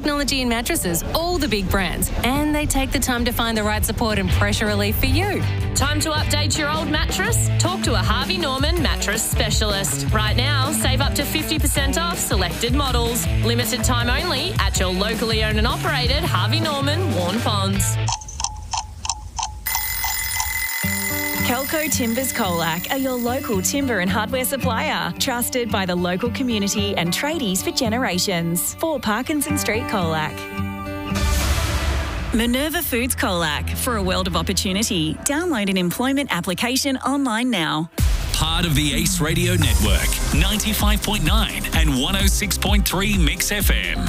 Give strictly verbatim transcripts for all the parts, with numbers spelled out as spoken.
technology and mattresses, all the big brands. And they take the time to find the right support and pressure relief for you. Time to update your old mattress? Talk to a Harvey Norman mattress specialist. Right now, save up to fifty percent off selected models. Limited time only at your locally owned and operated Harvey Norman, Warn Ponds. Kelco Timbers Colac are your local timber and hardware supplier, trusted by the local community and tradies for generations. For Parkinson Street Colac. Minerva Foods Colac. For a world of opportunity, download an employment application online now. Part of the Ace Radio Network, ninety-five point nine and one oh six point three Mix F M.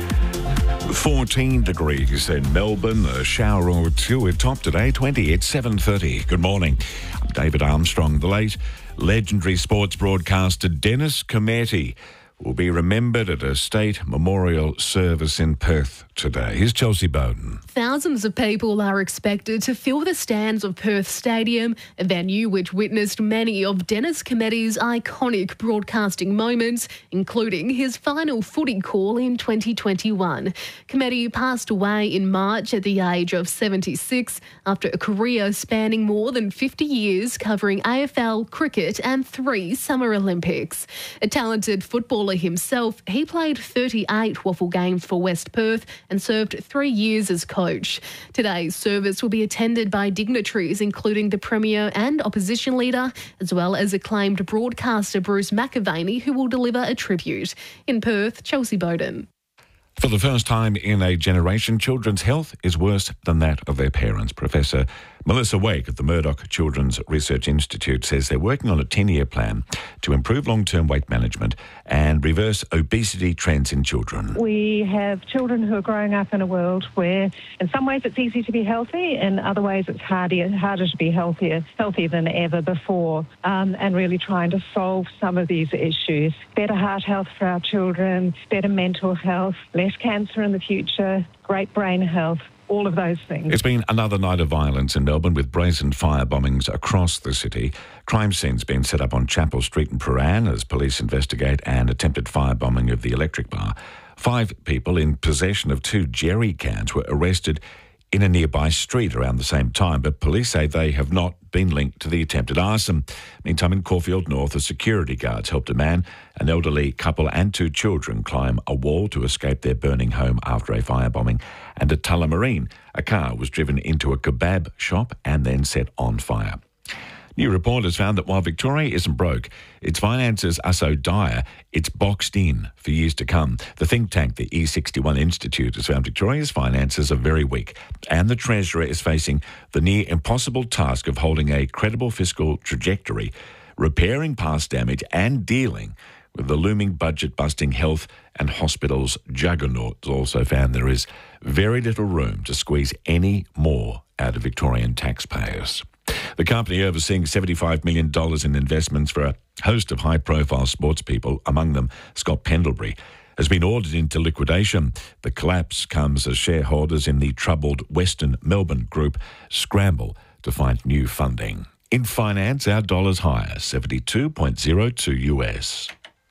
fourteen degrees in Melbourne, a shower or two. We're top today, twenty at seven thirty. Good morning. I'm David Armstrong. The late legendary sports broadcaster Dennis Cometti will be remembered at a state memorial service in Perth today. Here's Chelsea Bowden. Thousands of people are expected to fill the stands of Perth Stadium, a venue which witnessed many of Dennis Cometti's iconic broadcasting moments, including his final footy call in twenty twenty-one. Cometti passed away in March at the age of seventy-six after a career spanning more than fifty years, covering A F L, cricket and three Summer Olympics. A talented footballer himself, he played thirty-eight waffle games for West Perth and served three years as coach. Today's service will be attended by dignitaries including the Premier and Opposition Leader, as well as acclaimed broadcaster Bruce McAvaney, who will deliver a tribute. In Perth, Chelsea Bowden. For the first time in a generation, children's health is worse than that of their parents. Professor Melissa Wake at the Murdoch Children's Research Institute says they're working on a ten-year plan to improve long-term weight management and reverse obesity trends in children. We have children who are growing up in a world where in some ways it's easy to be healthy, in other ways it's harder, harder to be healthier, healthier than ever before, um, and really trying to solve some of these issues. Better heart health for our children, better mental health, less cancer in the future, great brain health. All of those things. It's been another night of violence in Melbourne with brazen fire bombings across the city. Crime scenes being set up on Chapel Street in Prahran as police investigate an attempted fire bombing of the Electric Bar. Five people in possession of two jerry cans were arrested in a nearby street around the same time, but police say they have not been linked to the attempted arson. Meantime, in Caulfield North, a security guards helped a man, an elderly couple and two children climb a wall to escape their burning home after a firebombing. And at Tullamarine, a car was driven into a kebab shop and then set on fire. New report has found that while Victoria isn't broke, its finances are so dire it's boxed in for years to come. The think tank, the E sixty-one Institute, has found Victoria's finances are very weak, and the Treasurer is facing the near impossible task of holding a credible fiscal trajectory, repairing past damage and dealing with the looming budget-busting health and hospitals juggernaut. It's also found there is very little room to squeeze any more out of Victorian taxpayers. The company, overseeing seventy-five million dollars in investments for a host of high-profile sports people, among them Scott Pendlebury, has been ordered into liquidation. The collapse comes as shareholders in the troubled Western Melbourne Group scramble to find new funding. In finance, our dollar's higher, seventy-two point oh two U S.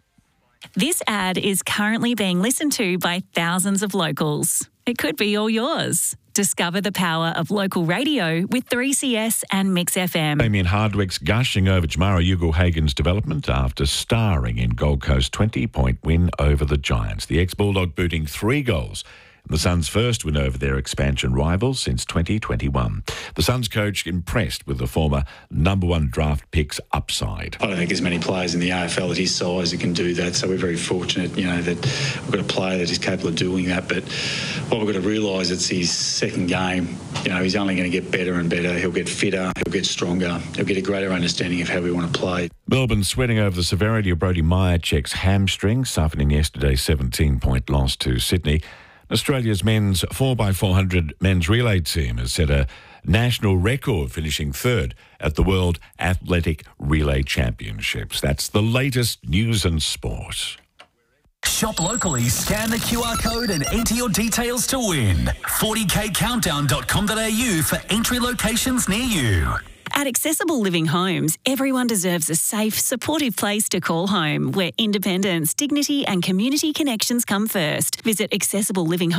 This ad is currently being listened to by thousands of locals. It could be all yours. Discover the power of local radio with three C S and Mix F M. Damien Hardwick's gushing over Jamara Ugle-Hagen's development after starring in Gold Coast's twenty-point win over the Giants. The ex-Bulldog booting three goals. The Suns' first win over their expansion rivals since twenty twenty-one. The Suns coach impressed with the former number one draft pick's upside. I don't think there's many players in the A F L at his size who can do that, so we're very fortunate, you know, that we've got a player that is capable of doing that. But what we've got to realise, it's his second game. You know, he's only going to get better and better. He'll get fitter, he'll get stronger, he'll get a greater understanding of how we want to play. Melbourne sweating over the severity of Brody Myercheck's hamstring, suffering yesterday's seventeen-point loss to Sydney. Australia's men's four by four hundred men's relay team has set a national record, finishing third at the World Athletic Relay Championships. That's the latest news and sport. Shop locally, scan the Q R code and enter your details to win. forty k countdown dot com dot a u for entry locations near you. At Accessible Living Homes, everyone deserves a safe, supportive place to call home, where independence, dignity and community connections come first. Visit Accessible Living Homes.